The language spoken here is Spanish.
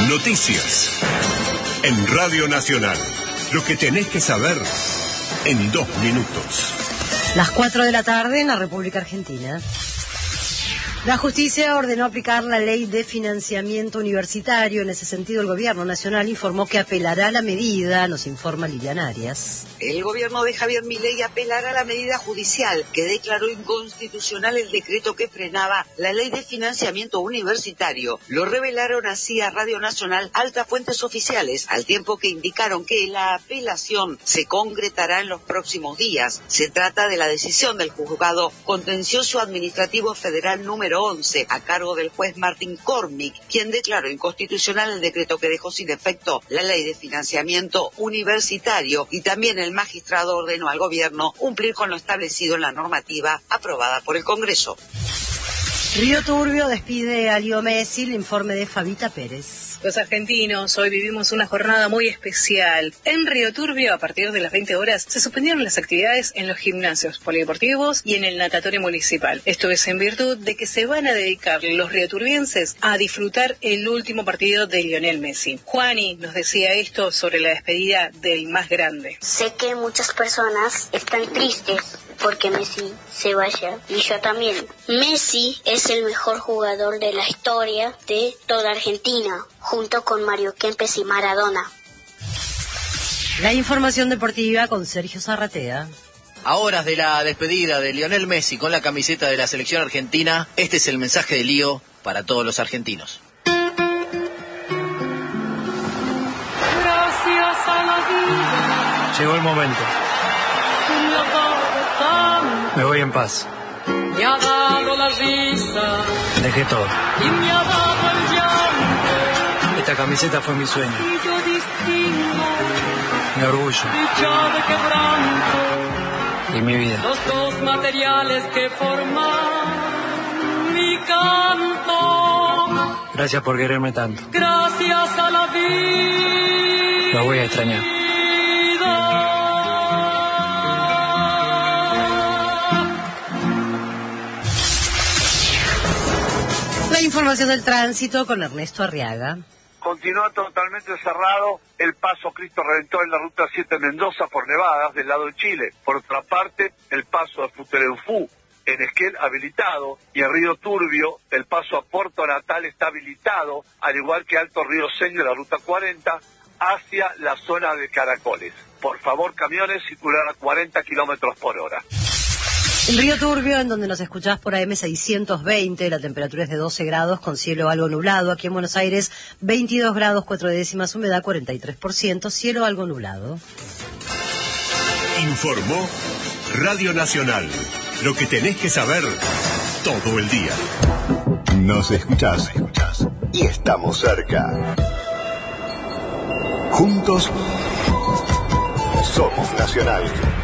Noticias. En Radio Nacional. Lo que tenés que saber en 2 minutos. Las 4 de la tarde en la República Argentina. La justicia ordenó aplicar la ley de financiamiento universitario. En ese sentido, el gobierno nacional informó que apelará a la medida, nos informa Liliana Arias. El gobierno de Javier Milei apelará a la medida judicial que declaró inconstitucional el decreto que frenaba la ley de financiamiento universitario. Lo revelaron así a Radio Nacional altas fuentes oficiales, al tiempo que indicaron que la apelación se concretará en los próximos días. Se trata de la decisión del juzgado contencioso administrativo federal número 11, a cargo del juez Martín Cormick, quien declaró inconstitucional el decreto que dejó sin efecto la ley de financiamiento universitario, y también el magistrado ordenó al gobierno cumplir con lo establecido en la normativa aprobada por el Congreso. Río Turbio despide a Leo Messi, el informe de Fabita Pérez. Los argentinos hoy vivimos una jornada muy especial. En Río Turbio, a partir de las 20 horas, se suspendieron las actividades en los gimnasios polideportivos y en el natatorio municipal. Esto es en virtud de que se van a dedicar los rioturbienses a disfrutar el último partido de Lionel Messi. Juani nos decía esto sobre la despedida del más grande. Sé que muchas personas están tristes porque Messi se vaya, y yo también. Messi es el mejor jugador de la historia de toda Argentina, junto con Mario Kempes y Maradona. La información deportiva con Sergio Zarratea. A horas de la despedida de Lionel Messi con la camiseta de la selección argentina, este es el mensaje de Lío para todos los argentinos. Gracias a la vida. Llegó el momento. Me voy en paz. Me ha dado la risa. Dejé todo. Y me ha dado el llanto. Esta camiseta fue mi sueño. Y yo distingo Mi orgullo. dicha de quebranto. Y mi vida. Los dos materiales que forman mi canto. Gracias por quererme tanto. Gracias a la vida. Lo voy a extrañar. La información del tránsito con Ernesto Arriaga. Continúa totalmente cerrado el paso Cristo Redentor en la ruta 7 Mendoza por Nevadas del lado de Chile. Por otra parte, el paso a Futereufú en Esquel habilitado, y en Río Turbio el paso a Puerto Natal está habilitado, al igual que Alto Río Seño en la ruta 40 hacia la zona de Caracoles. Por favor, camiones, circular a 40 kilómetros por hora. En Río Turbio, en donde nos escuchás por AM 620, la temperatura es de 12 grados con cielo algo nublado. Aquí en Buenos Aires, 22 grados 4 décimas, humedad 43%, cielo algo nublado. Informó Radio Nacional. Lo que tenés que saber todo el día. Nos escuchás y estamos cerca. Juntos somos Nacional.